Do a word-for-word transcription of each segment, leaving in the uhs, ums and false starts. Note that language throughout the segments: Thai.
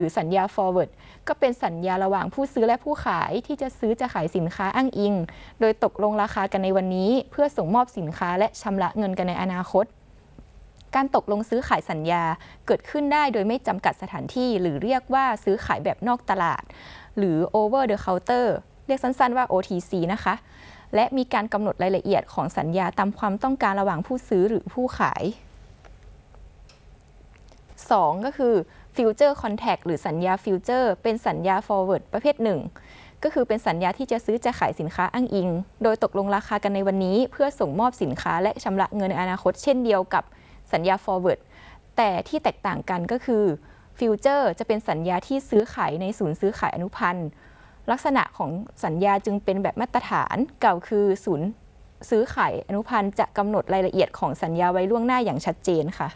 รือสัญญา forward ก็เป็นสัญญาระหว่างผู้ซื้อและผู้ขายที่จะซื้อจะขายสินค้าอ้างอิงโดยตกลงราคากันในวันนี้เพื่อส่งมอบสินค้าและชำระเงินกันในอนาคตการตกลงซื้อขายสัญญาเกิดขึ้นได้โดยไม่จำกัดสถานที่หรือเรียกว่าซื้อขายแบบนอกตลาดหรือ over the counter เรียกสั้นๆว่า โอ ที ซี นะคะและมีการกำหนดรายละเอียดของสัญญาตามความต้องการระหว่างผู้ซื้อหรือผู้ขายสองก็คือ future contract หรือสัญญา future เป็นสัญญา forward ประเภทหนึ่งก็คือเป็นสัญญาที่จะซื้อจะขายสินค้าอ้างอิงโดยตกลงราคากันในวันนี้เพื่อส่งมอบสินค้าและชำระเงินในอนาคตเช่นเดียวกับสัญญา forward แต่ที่แตกต่างกันก็คือ future จะเป็นสัญญาที่ซื้อขายในศูนย์ซื้อขายอนุพันธ์ลักษณะของสัญญาจึงเป็นแบบมาตรฐานเก่าคือศูนย์ซื้อขายอนุพันธ์จะกำหนดรายละเอียดของสัญญาไว้ล่วงหน้าอย่างชัดเจนค่ะ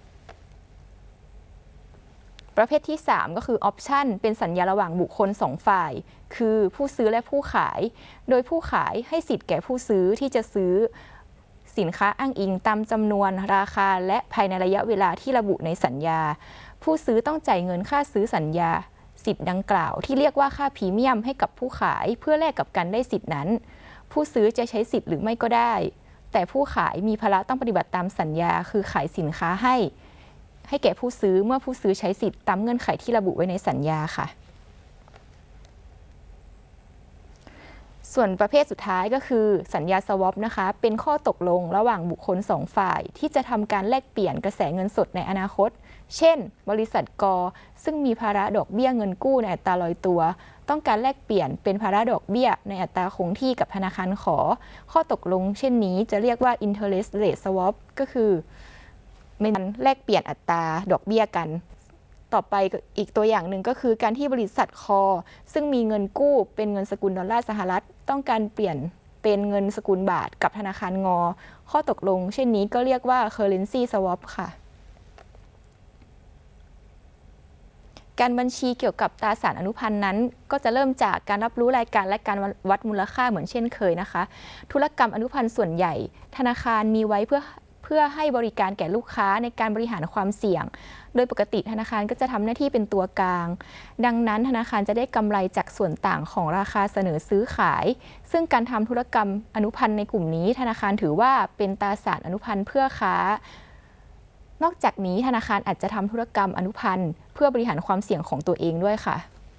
ประเภทที่สามก็คือ option เป็นสัญญาระหว่างบุคคลสองฝ่ายคือผู้ซื้อและผู้ขายโดยผู้ขายให้สิทธิ์แก่ผู้ซื้อที่จะซื้อสินค้าอ้างอิงตามจำนวนราคาและภายในระยะเวลาที่ระบุในสัญญาผู้ซื้อต้องจ่ายเงินค่าซื้อสัญญาสิทธิ์ดังกล่าวที่เรียกว่าค่าพรีเมียมให้กับผู้ขายเพื่อแลกกับการได้สิทธินั้นผู้ซื้อจะใช้สิทธิ์หรือไม่ก็ได้แต่ผู้ขายมีภาระต้องปฏิบัติตามสัญญาคือขายสินค้าให้ให้แก่ผู้ซื้อเมื่อผู้ซื้อใช้สิทธิ์ตามเงื่อนไขที่ระบุไว้ในสัญญาค่ะส่วนประเภทสุดท้ายก็คือสัญญา swap นะคะเป็นข้อตกลงระหว่างบุคคลสองฝ่ายที่จะทำการแลกเปลี่ยนกระแสเงินสดในอนาคตเช่นบริษัทก.ซึ่งมีภาระดอกเบี้ยเงินกู้ในอัตราลอยตัวต้องการแลกเปลี่ยนเป็นภาระดอกเบี้ยในอัตราคงที่กับธนาคารขอข้อตกลงเช่นนี้จะเรียกว่า interest rate swap ก็คือเป็นแลกเปลี่ยนอัตราดอกเบี้ยกันต่อไปอีกตัวอย่างหนึ่งก็คือการที่บริษัทคอซึ่งมีเงินกู้เป็นเงินสกุลดอลลาร์สหรัฐต้องการเปลี่ยนเป็นเงินสกุลบาทกับธนาคารงอข้อตกลงเช่นนี้ก็เรียกว่า currency swap ค่ะการบัญชีเกี่ยวกับตราสารอนุพันธ์นั้นก็จะเริ่มจากการรับรู้รายการและการวัดมูลค่าเหมือนเช่นเคยนะคะธุรกรรมอนุพันธ์ส่วนใหญ่ธนาคารมีไว้เพื่อเพื่อให้บริการแก่ลูกค้าในการบริหารความเสี่ยงโดยปกติธนาคารก็จะทำหน้าที่เป็นตัวกลางดังนั้นธนาคารจะได้กำไรจากส่วนต่างของราคาเสนอซื้อขายซึ่งการทำธุรกรรมอนุพันธ์ในกลุ่มนี้ธนาคารถือว่าเป็นตราสารอนุพันธ์เพื่อค้านอกจากนี้ธนาคารอาจจะทำธุรกรรมอนุพันธ์เพื่อบริหารความเสี่ยงของตัวเองด้วยค่ะ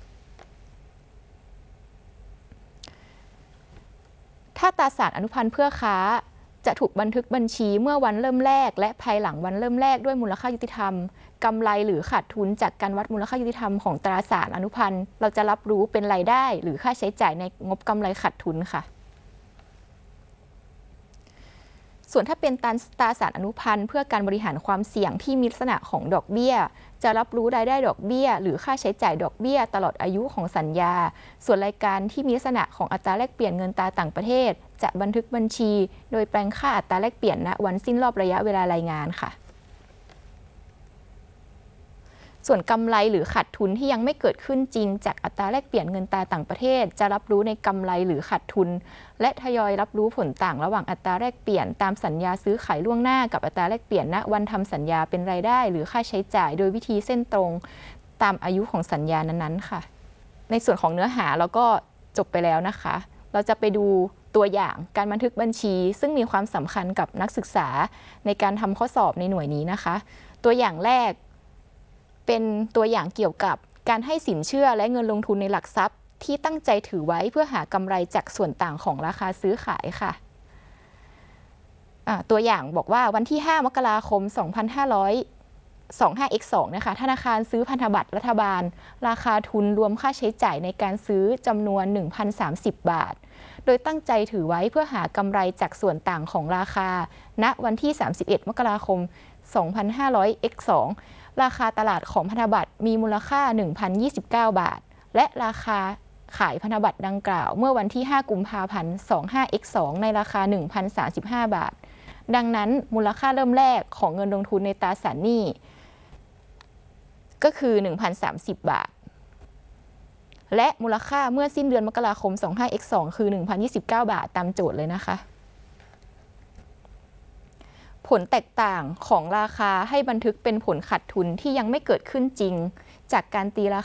ถ้าตราสารอนุพันธ์เพื่อค้าจะถูกบันทึกบัญชีเมื่อวันเริ่มแรกและภายหลังวันเริ่มแรกด้วยมูลค่ายุติธรรมกำไรหรือขาดทุนจากการวัดมูลค่ายุติธรรมของตราสารอนุพันธ์เราจะรับรู้เป็นรายได้หรือค่าใช้จ่ายในงบกำไรขาดทุนค่ะส่วนถ้าเป็นตราสารอนุพันธ์เพื่อการบริหารความเสี่ยงที่มีลักษณะของดอกเบี้ยจะรับรู้รายได้ดอกเบี้ยหรือค่าใช้จ่ายดอกเบี้ยตลอดอายุของสัญญาส่วนรายการที่มีลักษณะของอัตราแลกเปลี่ยนเงินตราต่างประเทศจะบันทึกบัญชีโดยแปลงค่าอัตราแลกเปลี่ยนณวันสิ้นรอบระยะเวลารายงานค่ะส่วนกำไรหรือขาดทุนที่ยังไม่เกิดขึ้นจริงจากอัตราแลกเปลี่ยนเงินตราต่างประเทศจะรับรู้ในกำไรหรือขาดทุนและทยอยรับรู้ผลต่างระหว่างอัตราแลกเปลี่ยนตามสัญญาซื้อขายล่วงหน้ากับอัตราแลกเปลี่ยนณวันทำสัญญาเป็นรายได้หรือค่าใช้จ่ายโดยวิธีเส้นตรงตามอายุของสัญญานั้นๆค่ะในส่วนของเนื้อหาเราก็จบไปแล้วนะคะเราจะไปดูตัวอย่างการบันทึกบัญชีซึ่งมีความสำคัญกับนักศึกษาในการทำข้อสอบในหน่วยนี้นะคะตัวอย่างแรกเป็นตัวอย่างเกี่ยวกับการให้สินเชื่อและเงินลงทุนในหลักทรัพย์ที่ตั้งใจถือไว้เพื่อหากำไรจากส่วนต่างของราคาซื้อขายค่ะตัวอย่างบอกว่าวันที่ห้ามกราคมสองพันห้าร้อย สองสิบห้า เอ็กซ์ สอง นะคะธนาคารซื้อพันธบัตรรัฐบาลราคาทุนรวมค่าใช้จ่ายในการซื้อจำนวน หนึ่งพันสามสิบ บาทโดยตั้งใจถือไว้เพื่อหากำไรจากส่วนต่างของราคาณวันที่สามสิบเอ็ดมกราคมสองพันห้าร้อย เอ็กซ์ สองราคาตลาดของพันธบัตรมีมูลค่า หนึ่งพันยี่สิบเก้า บาทและราคาขายพันธบัตรดังกล่าวเมื่อวันที่ห้ากุมภาพันธ์ สองสิบห้า เอ็กซ์ สอง ในราคา หนึ่งพันสามสิบห้า บาทดังนั้นมูลค่าเริ่มแรกของเงินลงทุนในตราสารหนี้ก็คือ หนึ่งพันสามสิบ บาทและมูลค่าเมื่อสิ้นเดือนมกราคม สองสิบห้า เอ็กซ์ สอง คือ หนึ่งพันยี่สิบเก้า บาทตามโจทย์เลยนะคะผลแตกต่างของราคาให้บันทึกเป็นผลขาดทุนที่ยังไม่เกิดขึ้นจริงจากการตีรา